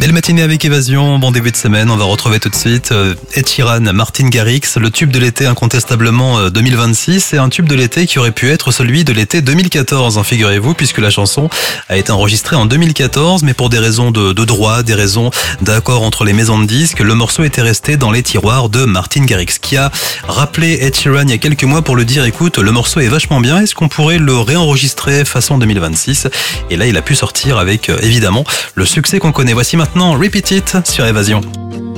Belle matinée avec Évasion, bon début de semaine, on va retrouver tout de suite Ed Sheeran, Martin Garrix, le tube de l'été incontestablement 2026 et un tube de l'été qui aurait pu être celui de l'été 2014, figurez-vous, puisque la chanson a été enregistrée en 2014, mais pour des raisons de droit, des raisons d'accord entre les maisons de disques, le morceau était resté dans les tiroirs de Martin Garrix, qui a rappelé Ed Sheeran il y a quelques mois pour lui dire écoute, le morceau est vachement bien, est-ce qu'on pourrait le réenregistrer façon 2026 ? Et là il a pu sortir avec évidemment le succès qu'on connaît. Voici maintenant Repeat It sur Évasion.